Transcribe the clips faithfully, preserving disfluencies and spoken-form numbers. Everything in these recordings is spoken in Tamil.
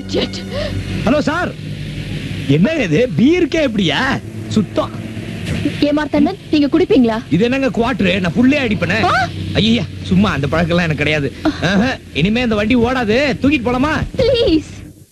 ஹலோ சார், என்ன இது பீர்க்கே எப்படியா சுத்தம்? ஏமாத்தண்ணன், நீங்க குடிப்பீங்களா? இது என்னங்க குவாட்டரு? நான் புள்ளே அடிப்பேனே. ஐயா சும்மா அந்த பழக்கம் எல்லாம் எனக்கு கிடையாது. இனிமே இந்த வண்டி ஓடாது, தூக்கிட்டு போலாமா? ப்ளீஸ்.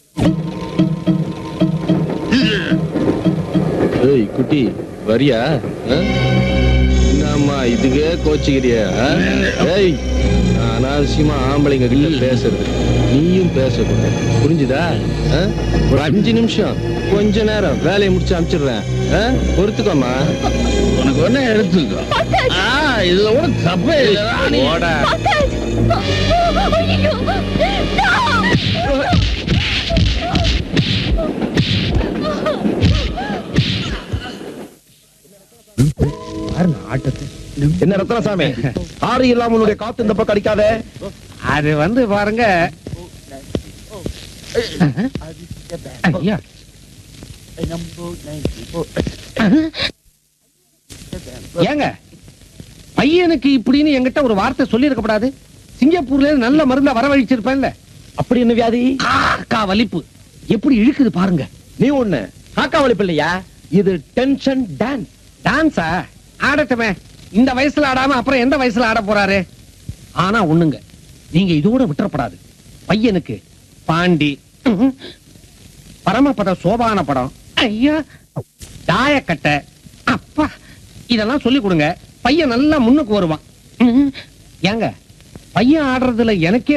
ஏய் குட்டி வரியா? என்னம்மா இதுக்கே கோச்சிக்கிறியா? ஏய் அனாவசியமா ஆம்பளைங்க கிட்ட பேசுறது நீயும் பேசக்கூடாது, புரிஞ்சுதா? ஒரு அஞ்சு நிமிஷம் கொஞ்ச நேரம் வேலையை முடிச்சு அனுப்பிச்சிடுறேன், பொறுத்துக்கோமா. உனக்கு ஒண்ணு எடுத்துக்கோ, இதுல ஒரு தப்பே இல்ல. என்ன ரத்னசாமி, ஆறு இல்லாம உன்னுடைய காத்து இந்த பக்கம் அடிக்காத. அது வந்து பாருங்க, ஐயா ஏங்க பையனுக்கு இப்படின்னு என்கிட்ட ஒரு வார்த்தை சொல்லி இருக்கப்படாது. சிங்கப்பூர்ல நல்ல மருந்தா வரவழைச்சிருப்பேன்ல. அப்படி என்ன வியாதி? காக்கா வலிப்பு எப்படி இழுக்குது பாருங்க. நீ ஒண்ணு காக்கா வலிப்பு இல்லையா, இது டென்ஷன் டான்ஸ். டான்ஸா? ஆடட்டுமே. இந்த வயசுல ஆடாம அப்புறம் எந்த வயசுல ஆட போறாரு? ஆனா ஒண்ணுங்க, நீங்க இதோட விட்டுறப்படாது. பையனுக்கு பாண்டி, பரமபத சோபான படம், ஐயா தாயக்கட்டை, அப்பா இதெல்லாம் சொல்லி கொடுங்க. பையன் நல்லா முன்னுக்கு வருவான். ஏங்க பையன் ஆடுறதுல எனக்கே